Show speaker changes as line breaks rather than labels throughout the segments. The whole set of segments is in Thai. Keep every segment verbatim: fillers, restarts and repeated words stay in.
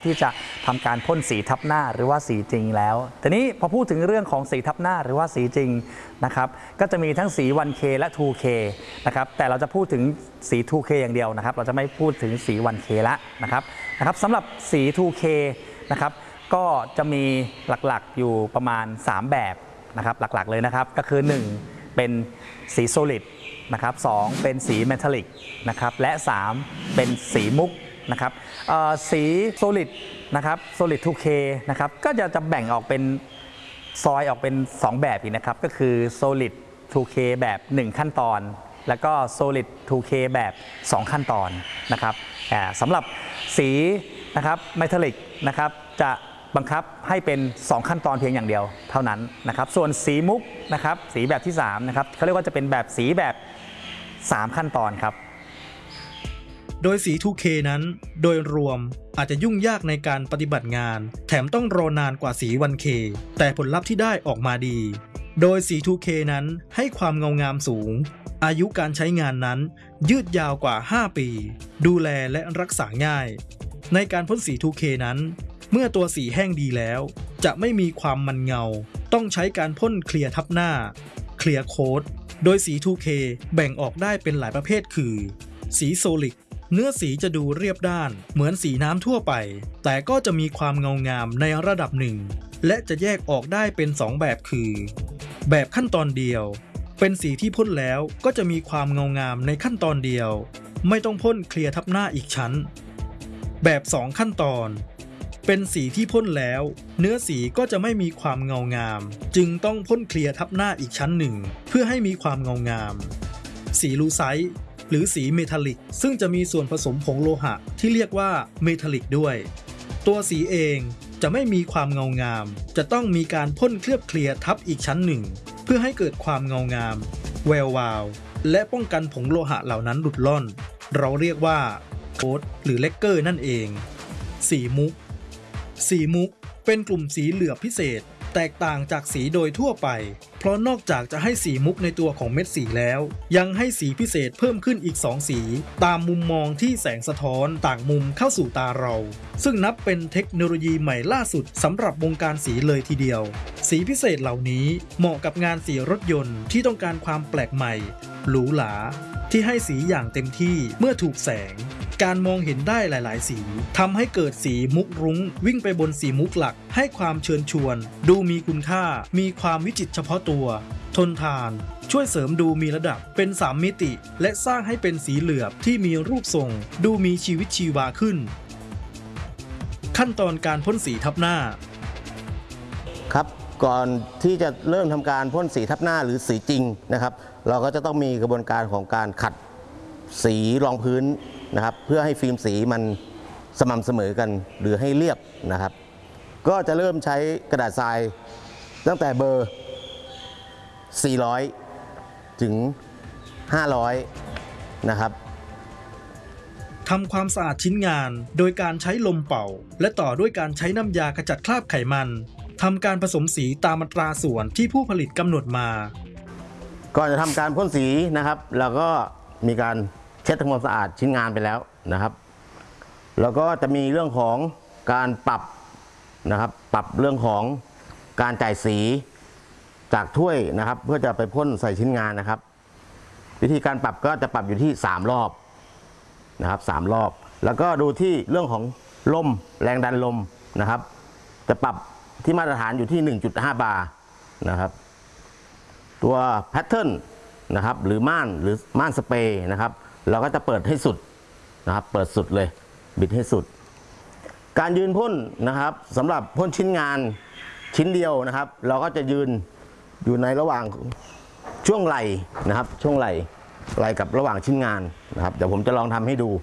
ที่จะทำการพ่นสีทับหน้าหรือว่าสีจริงแล้วทีนี้พอพูดถึงเรื่องของสีทับหน้าหรือว่าสีจริงนะครับก็จะมีทั้งสี วัน เค และ ทู เค นะครับแต่เราจะพูดถึงสี ทู เค อย่างเดียวนะครับเราจะไม่พูดถึงสี วัน เค ละนะครับนะครับสำหรับสี ทู เค นะครับก็จะมีหลักๆอยู่ประมาณสามแบบนะครับหลักๆเลยนะครับก็คือหนึ่งเป็นสีโซลิดนะครับสองเป็นสีเมทัลลิกนะครับและสามเป็นสีมุกนะครับสีโซลิดนะครับโซลิด ทู เค นะครับก็จะจะแบ่งออกเป็นซอยออกเป็นสองแบบอีกนะครับก็คือโซลิด ทู เค แบบหนึ่งขั้นตอนแล้วก็โซลิด ทู เค แบบสองขั้นตอนนะครับสำหรับสีนะครับเมทัลลิกนะครับจะบังคับให้เป็นสองขั้นตอนเพียงอย่างเดียวเท่านั้นนะครับส่วนสีมุกนะครับสีแบบที่สามนะครับเขาเรียกว่าจะเป็นแบบสีแบบสามขั้นตอนครับ
โดยสี ทู เค นั้นโดยรวมอาจจะยุ่งยากในการปฏิบัติงานแถมต้องรอนานกว่าสี วัน เค แต่ผลลัพธ์ที่ได้ออกมาดีโดยสี ทู เค นั้นให้ความเงางามสูงอายุการใช้งานนั้นยืดยาวกว่าห้าปีดูแลและรักษาง่ายในการพ่นสี ทู เค นั้นเมื่อตัวสีแห้งดีแล้วจะไม่มีความมันเงาต้องใช้การพ่นเคลียร์ทับหน้าเคลียร์โค้ดโดยสี ทู เค แบ่งออกได้เป็นหลายประเภทคือสีโซลิดเนื้อสีจะดูเรียบด้านเหมือนสีน้ำทั่วไปแต่ก็จะมีความเงางามในระดับหนึ่งและจะแยกออกได้เป็นสองแบบคือแบบขั้นตอนเดียวเป็นสีที่พ่นแล้วก็จะมีความเงางามในขั้นตอนเดียวไม่ต้องพ่นเคลียร์ทับหน้าอีกชั้นแบบสองขั้นตอนเป็นสีที่พ่นแล้วเนื้อสีก็จะไม่มีความเงางามจึงต้องพ่นเคลียร์ทับหน้าอีกชั้นหนึ่งเพื่อให้มีความเงางามสีลูไซต์หรือสีเมทัลลิกซึ่งจะมีส่วนผสมผงโลหะที่เรียกว่าเมทัลลิกด้วยตัวสีเองจะไม่มีความเงางามจะต้องมีการพ่นเคลือบเคลียร์ทับอีกชั้นหนึ่งเพื่อให้เกิดความเงางามแวววาวและป้องกันผงโลหะเหล่านั้นหลุดล่อนเราเรียกว่าโค้ดหรือเลกเกอร์นั่นเองสีมุกสีมุกเป็นกลุ่มสีเหลือบพิเศษแตกต่างจากสีโดยทั่วไปเพราะนอกจากจะให้สีมุกในตัวของเม็ดสีแล้วยังให้สีพิเศษเพิ่มขึ้นอีกสองสีตามมุมมองที่แสงสะท้อนต่างมุมเข้าสู่ตาเราซึ่งนับเป็นเทคโนโลยีใหม่ล่าสุดสำหรับวงการสีเลยทีเดียวสีพิเศษเหล่านี้เหมาะกับงานสีรถยนต์ที่ต้องการความแปลกใหม่หรูหราที่ให้สีอย่างเต็มที่เมื่อถูกแสงการมองเห็นได้หลายๆสีทำให้เกิดสีมุกรุ้งวิ่งไปบนสีมุกหลักให้ความเชิญชวนดูมีคุณค่ามีความวิจิตรเฉพาะตัวทนทานช่วยเสริมดูมีระดับเป็นสามมิติและสร้างให้เป็นสีเหลือบที่มีรูปทรงดูมีชีวิตชีวาขึ้นขั้นตอนการพ่นสีทับหน้า
ครับก่อนที่จะเริ่มทำการพ่นสีทับหน้าหรือสีจริงนะครับเราก็จะต้องมีกระบวนการของการขัดสีรองพื้นนะครับเพื่อให้ฟิล์มสีมันสม่ำเสมอกันหรือให้เรียบนะครับก็จะเริ่มใช้กระดาษทรายตั้งแต่เบอร์สี่ร้อยถึงห้าร้อยนะครับ
ทำความสะอาดชิ้นงานโดยการใช้ลมเป่าและต่อด้วยการใช้น้ำยาขจัดคราบไขมันทำการผสมสีตามอัตราส่วนที่ผู้ผลิตกำหนดมา
ก่อนจะทำการพ่นสีนะครับเราก็มีการเช็ดทำความสะอาดชิ้นงานไปแล้วนะครับแล้วก็จะมีเรื่องของการปรับนะครับปรับเรื่องของการจ่ายสีจากถ้วยนะครับเพื่อจะไปพ่นใส่ชิ้นงานนะครับวิธีการปรับก็จะปรับอยู่ที่สามรอบนะครับสามรอบแล้วก็ดูที่เรื่องของลมแรงดันลมนะครับจะปรับที่มาตรฐานอยู่ที่ หนึ่งจุดห้า บาร์นะครับตัวแพทเทิร์นนะครับหรือม่านหรือม่านสเปรย์นะครับเราก็จะเปิดให้สุดนะครับเปิดสุดเลยบิดให้สุดการยืนพ่นนะครับสำหรับพ่นชิ้นงานชิ้นเดียวนะครับเราก็จะยืนอยู่ในระหว่างช่วงไหล่นะครับช่วงไหล่ไหล่กับระหว่างชิ้นงานนะครับเดี๋ยวผมจะลองทำให้ดู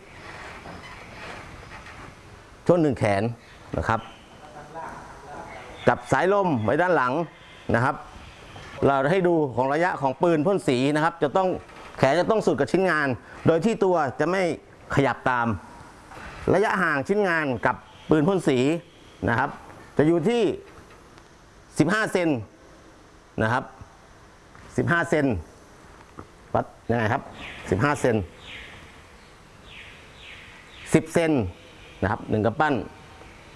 ช่วงหนึ่งแขนนะครับจับสายลมไว้ด้านหลังนะครับเราให้ดูของระยะของปืนพ่นสีนะครับจะต้องแขนจะต้องสุดกับชิ้นงานโดยที่ตัวจะไม่ขยับตามระยะห่างชิ้นงานกับปืนพ่นสีนะครับจะอยู่ที่สิบห้าเซนนะครับสิบห้าเซนวัดยังไงครับสิบห้าเซนสิบเซนนะครับหนึ่งกำปั้น